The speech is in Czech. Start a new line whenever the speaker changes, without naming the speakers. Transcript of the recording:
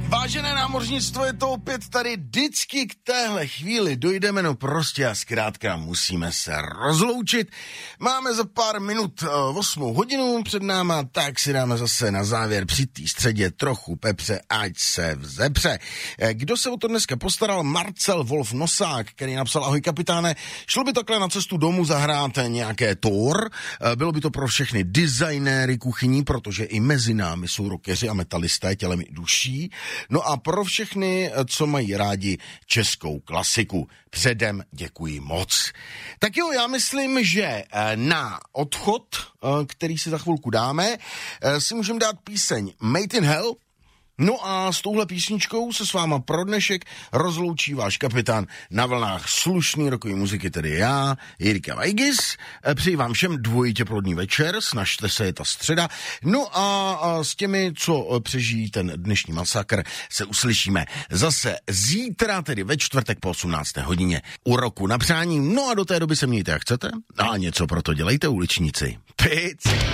Vážené námořnictvo, je to opět tady, vždycky k téhle chvíli dojdeme, no prostě a zkrátka musíme se rozloučit. Máme za pár minut 8 hodinu před náma, tak si dáme zase na závěr při té středě trochu pepře, ať se vzepře. Kdo se o to dneska postaral? Marcel Wolf Nosák, který napsal: ahoj kapitáne, šlo by takhle na cestu domů zahrát nějaké Thor, bylo by to pro všechny designéry kuchyní, protože i mezi námi jsou rockeři a metalisté tělem i duší. No a pro všechny, co mají rádi českou klasiku, předem děkuji moc. Tak jo, já myslím, že na odchod, který si za chvilku dáme, si můžeme dát píseň Made in Hell. No a s touhle písničkou se s váma pro dnešek rozloučí váš kapitán na vlnách slušný rokový muziky, tedy já, Jirka Vajgis. Přeji vám všem dvojitě plodný večer, snažte se, je ta středa. No a s těmi, co přežijí ten dnešní masakr, se uslyšíme zase zítra, tedy ve čtvrtek po 18. hodině u Roku na přání. No a do té doby se mějte jak chcete a něco pro to dělejte, uličníci. Pic!